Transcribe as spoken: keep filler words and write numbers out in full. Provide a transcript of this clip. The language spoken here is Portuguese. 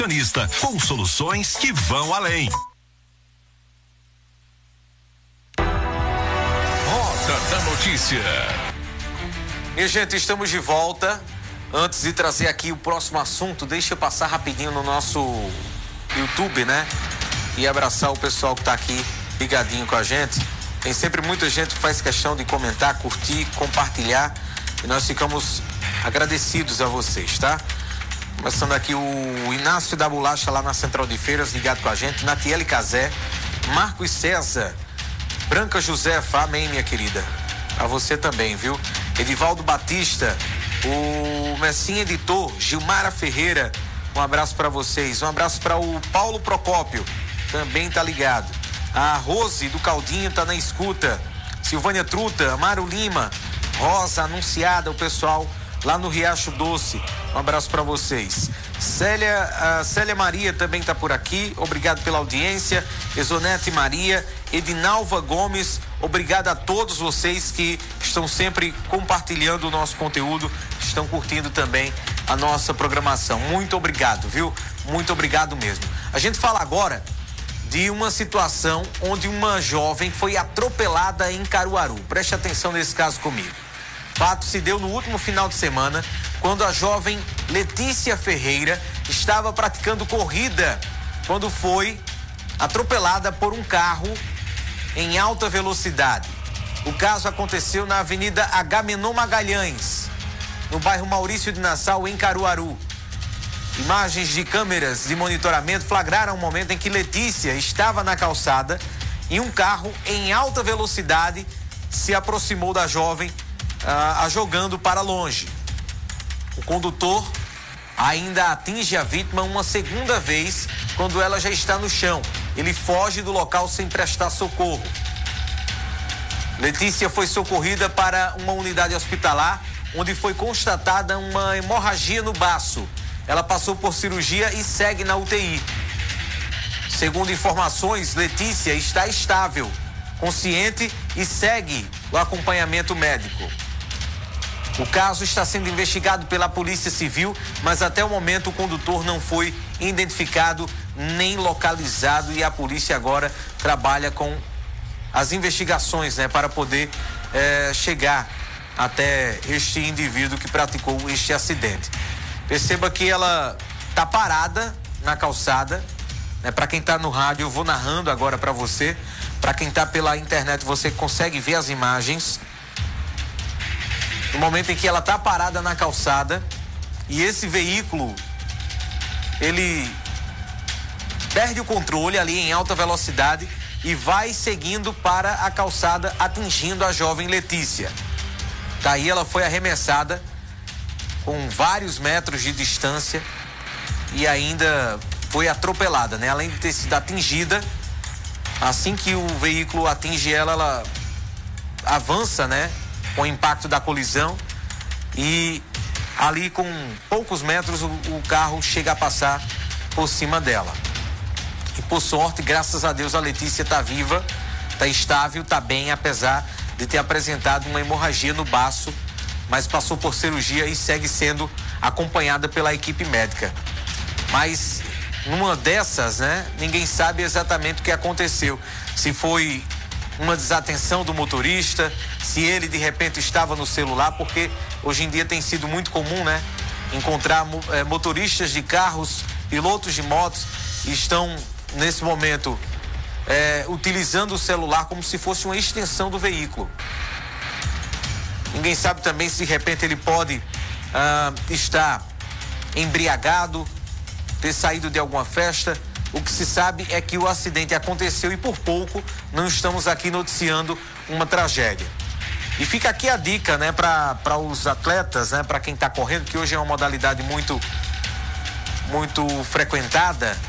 Com soluções que vão além. Roda da Notícia. Minha gente, estamos de volta. Antes de trazer aqui o próximo assunto, deixa eu passar rapidinho no nosso YouTube, né? E abraçar o pessoal que tá aqui ligadinho com a gente. Tem sempre muita gente que faz questão de comentar, curtir, compartilhar. E nós ficamos agradecidos a vocês, tá? Começando aqui o Inácio da Bolacha lá na Central de Feiras, ligado com a gente. Natiele Cazé, Marcos César, Branca Josefa, amém, minha querida. A você também, viu? Edivaldo Batista, o Messinha Editor, Gilmara Ferreira, um abraço para vocês. Um abraço para o Paulo Procópio, também tá ligado. A Rose do Caldinho tá na escuta. Silvânia Truta, Amaro Lima, Rosa Anunciada, o pessoal lá no Riacho Doce. Um abraço para vocês. Célia, a Célia Maria também está por aqui. Obrigado pela audiência. Exonete Maria, Edinalva Gomes. Obrigado a todos vocês que estão sempre compartilhando o nosso conteúdo, estão curtindo também a nossa programação. Muito obrigado, viu? Muito obrigado mesmo. A gente fala agora de uma situação onde uma jovem foi atropelada em Caruaru. Preste atenção nesse caso comigo. O fato se deu no último final de semana, quando a jovem Letícia Ferreira estava praticando corrida, quando foi atropelada por um carro em alta velocidade. O caso aconteceu na Avenida Agamenon Magalhães, no bairro Maurício de Nassau, em Caruaru. Imagens de câmeras de monitoramento flagraram o momento em que Letícia estava na calçada e um carro em alta velocidade se aproximou da jovem, a jogando para longe. O condutor ainda atinge a vítima uma segunda vez quando ela já está no chão. Ele foge do local sem prestar socorro. Letícia foi socorrida para uma unidade hospitalar, onde foi constatada uma hemorragia no baço. Ela passou por cirurgia e segue na U T I. Segundo informações, Letícia está estável, consciente e segue o acompanhamento médico. O caso está sendo investigado pela Polícia Civil, mas até o momento o condutor não foi identificado nem localizado e a polícia agora trabalha com as investigações, né, para poder eh, chegar até este indivíduo que praticou este acidente. Perceba que ela está parada na calçada, né? Para quem está no rádio, eu vou narrando agora para você. Para quem está pela internet, você consegue ver as imagens. No momento em que ela está parada na calçada e esse veículo, ele perde o controle ali em alta velocidade e vai seguindo para a calçada, atingindo a jovem Letícia. Daí ela foi arremessada com vários metros de distância e ainda foi atropelada, né? Além de ter sido atingida, assim que o veículo atinge ela, ela avança, né? Com o impacto da colisão e ali com poucos metros o, o carro chega a passar por cima dela. E por sorte, graças a Deus, a Letícia está viva, está estável, está bem, apesar de ter apresentado uma hemorragia no baço, mas passou por cirurgia e segue sendo acompanhada pela equipe médica. Mas numa dessas, né, ninguém sabe exatamente o que aconteceu. Se foi uma desatenção do motorista, se ele de repente estava no celular, porque hoje em dia tem sido muito comum, né, encontrar é, motoristas de carros, pilotos de motos, estão nesse momento é, utilizando o celular como se fosse uma extensão do veículo. Ninguém sabe também se de repente ele pode ah, estar embriagado, ter saído de alguma festa. O que se sabe é que o acidente aconteceu e por pouco não estamos aqui noticiando uma tragédia. E fica aqui a dica, né, para os atletas, né, para quem está correndo, que hoje é uma modalidade muito, muito frequentada